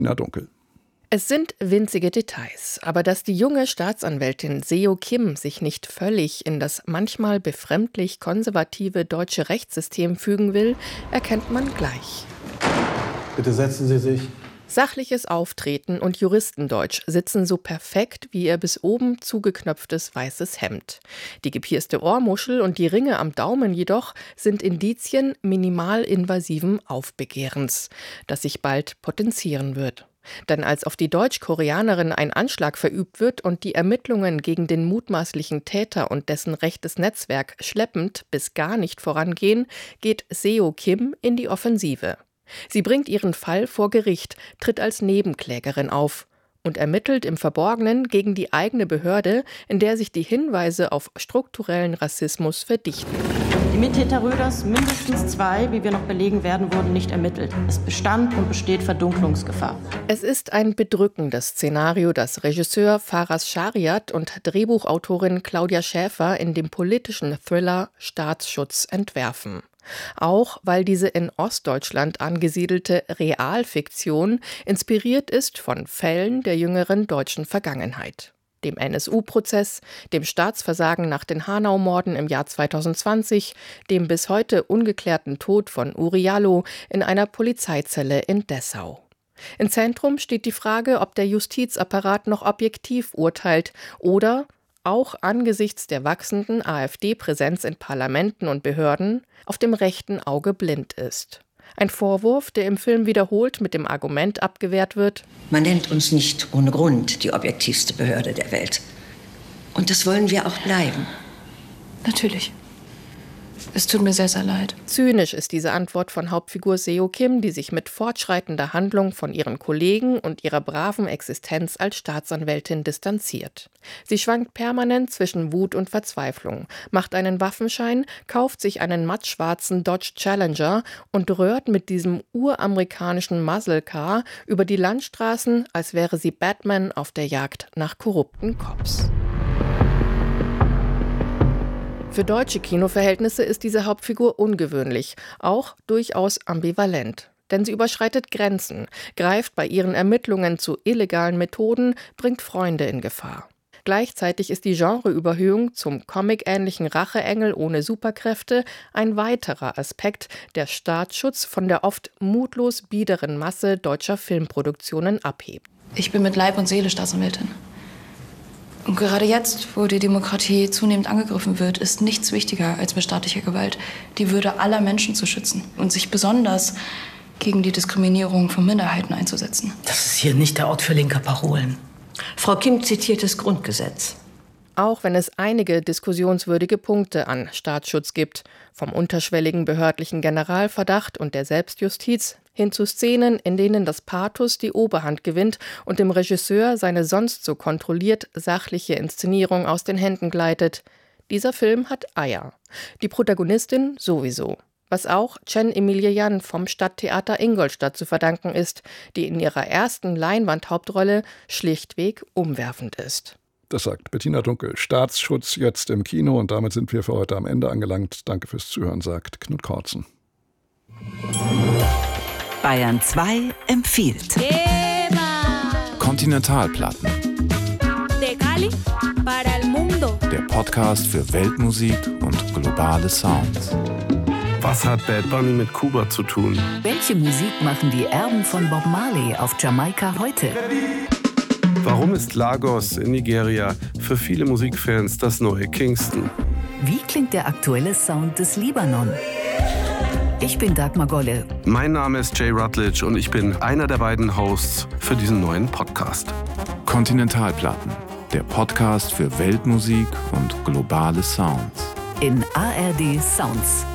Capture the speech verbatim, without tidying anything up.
Na dunkel. Es sind winzige Details, aber dass die junge Staatsanwältin Seo Kim sich nicht völlig in das manchmal befremdlich konservative deutsche Rechtssystem fügen will, erkennt man gleich. Bitte setzen Sie sich. Sachliches Auftreten und Juristendeutsch sitzen so perfekt wie ihr bis oben zugeknöpftes weißes Hemd. Die gepierste Ohrmuschel und die Ringe am Daumen jedoch sind Indizien minimalinvasiven Aufbegehrens, das sich bald potenzieren wird. Denn als auf die Deutsch-Koreanerin ein Anschlag verübt wird und die Ermittlungen gegen den mutmaßlichen Täter und dessen rechtes Netzwerk schleppend bis gar nicht vorangehen, geht Seo Kim in die Offensive. Sie bringt ihren Fall vor Gericht, tritt als Nebenklägerin auf und ermittelt im Verborgenen gegen die eigene Behörde, in der sich die Hinweise auf strukturellen Rassismus verdichten. Die Mittäter Röders, mindestens zwei, wie wir noch belegen werden, wurden nicht ermittelt. Es bestand und besteht Verdunklungsgefahr. Es ist ein bedrückendes Szenario, das Regisseur Faraz Shariat und Drehbuchautorin Claudia Schäfer in dem politischen Thriller Staatsschutz entwerfen. Auch weil diese in Ostdeutschland angesiedelte Realfiktion inspiriert ist von Fällen der jüngeren deutschen Vergangenheit. Dem N S U-Prozess, dem Staatsversagen nach den Hanau-Morden im Jahr zweitausendzwanzig, dem bis heute ungeklärten Tod von Uri Jallo in einer Polizeizelle in Dessau. Im Zentrum steht die Frage, ob der Justizapparat noch objektiv urteilt oder auch angesichts der wachsenden AfD-Präsenz in Parlamenten und Behörden auf dem rechten Auge blind ist. Ein Vorwurf, der im Film wiederholt mit dem Argument abgewehrt wird: Man nennt uns nicht ohne Grund die objektivste Behörde der Welt. Und das wollen wir auch bleiben. Natürlich. Es tut mir sehr, sehr leid. Zynisch ist diese Antwort von Hauptfigur Seo Kim, die sich mit fortschreitender Handlung von ihren Kollegen und ihrer braven Existenz als Staatsanwältin distanziert. Sie schwankt permanent zwischen Wut und Verzweiflung, macht einen Waffenschein, kauft sich einen mattschwarzen Dodge Challenger und röhrt mit diesem uramerikanischen Muscle Car über die Landstraßen, als wäre sie Batman auf der Jagd nach korrupten Cops. Für deutsche Kinoverhältnisse ist diese Hauptfigur ungewöhnlich, auch durchaus ambivalent. Denn sie überschreitet Grenzen, greift bei ihren Ermittlungen zu illegalen Methoden, bringt Freunde in Gefahr. Gleichzeitig ist die Genreüberhöhung zum comic-ähnlichen Racheengel ohne Superkräfte ein weiterer Aspekt, der Staatsschutz von der oft mutlos biederen Masse deutscher Filmproduktionen abhebt. Ich bin mit Leib und Seele Staatsanwältin. Und gerade jetzt, wo die Demokratie zunehmend angegriffen wird, ist nichts wichtiger, als mit staatlicher Gewalt die Würde aller Menschen zu schützen und sich besonders gegen die Diskriminierung von Minderheiten einzusetzen. Das ist hier nicht der Ort für linke Parolen. Frau Kim zitiert das Grundgesetz. Auch wenn es einige diskussionswürdige Punkte an Staatsschutz gibt, vom unterschwelligen behördlichen Generalverdacht und der Selbstjustiz hin zu Szenen, in denen das Pathos die Oberhand gewinnt und dem Regisseur seine sonst so kontrolliert sachliche Inszenierung aus den Händen gleitet. Dieser Film hat Eier. Die Protagonistin sowieso. Was auch Chen Emilie Yan vom Stadttheater Ingolstadt zu verdanken ist, die in ihrer ersten Leinwandhauptrolle schlichtweg umwerfend ist. Das sagt Bettina Dunkel. Staatsschutz jetzt im Kino und damit sind wir für heute am Ende angelangt. Danke fürs Zuhören, sagt Knut Kortzen. Bayern zwei empfiehlt. Kontinentalplatten. Der Podcast für Weltmusik und globale Sounds. Was hat Bad Bunny mit Kuba zu tun? Welche Musik machen die Erben von Bob Marley auf Jamaika heute? Warum ist Lagos in Nigeria für viele Musikfans das neue Kingston? Wie klingt der aktuelle Sound des Libanon? Ich bin Dagmar Golle. Mein Name ist Jay Rutledge und ich bin einer der beiden Hosts für diesen neuen Podcast. Kontinentalplatten, der Podcast für Weltmusik und globale Sounds. In A R D Sounds.